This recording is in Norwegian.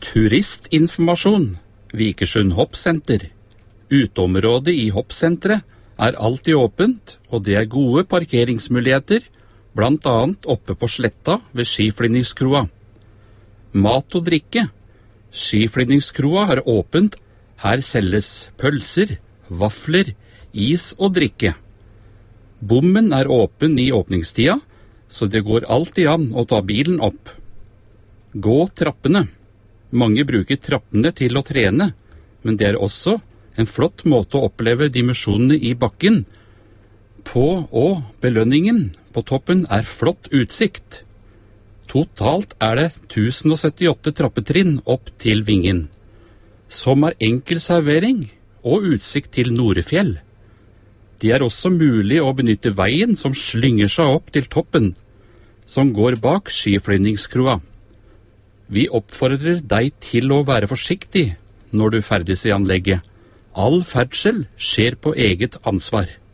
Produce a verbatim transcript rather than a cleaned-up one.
Turistinformasjon, Vikersund Hoppsenter. Uteområdet i hoppsentret er alltid åpent, og det er gode parkeringsmuligheter, blant annet oppe på sletta ved skiflyvningskroa. Mat og drikke. Skiflyvningskroa har åpent. Her selges pølser, vafler, is og drikke. Bommen er åpen i åpningstida, så det går alltid an å ta bilen opp. Gå trappene. Mange bruker trappene til å trene, men det er også en flott måte å oppleve dimensjonene i bakken på, og belønningen på toppen er flott utsikt. Totalt er det tusen syttiåtte trappetrinn opp til Vingen, som er enkel servering og utsikt til Norefjell. Det er også mulig å benytte veien som slynger seg opp til toppen, som går bak skiflyvningskroa. Vi oppfordrer deg til å være forsiktig når du ferdes i anlegget. All ferdsel skjer på eget ansvar.